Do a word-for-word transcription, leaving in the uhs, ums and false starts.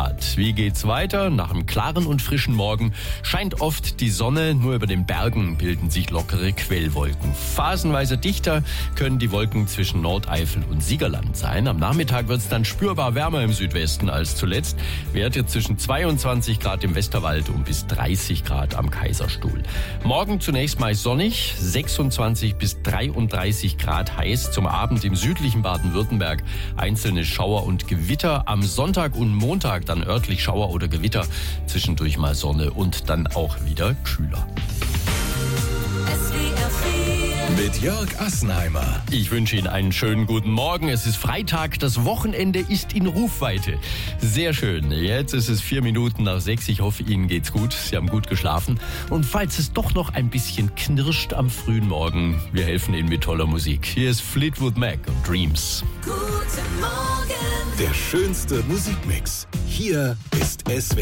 Grad. Wie geht's weiter? Nach einem klaren und frischen Morgen scheint oft die Sonne, nur über den Bergen bilden sich lockere Quellwolken. Phasenweise dichter können die Wolken zwischen Nordeifel und Siegerland sein. Am Nachmittag wird es dann spürbar wärmer im Südwesten als zuletzt. Werte zwischen zweiundzwanzig Grad im Westerwald und bis dreißig Grad am Kaiserstuhl. Morgen zunächst meist sonnig, sechsundzwanzig bis dreiunddreißig Grad heiß. Zum Abend im südlichen Baden-Württemberg einzelne Schauer und Gewitter. Am Sonntag und Montag dann örtlich Schauer oder Gewitter. Zwischendurch mal Sonne und dann auch wieder kühler. Mit Jörg Assenheimer. Ich wünsche Ihnen einen schönen guten Morgen. Es ist Freitag, das Wochenende ist in Rufweite. Sehr schön. Jetzt ist es vier Minuten nach sechs. Ich hoffe, Ihnen geht's gut. Sie haben gut geschlafen. Und falls es doch noch ein bisschen knirscht am frühen Morgen, wir helfen Ihnen mit toller Musik. Hier ist Fleetwood Mac und Dreams. Guten Morgen. Der schönste Musikmix. Hier ist S W R.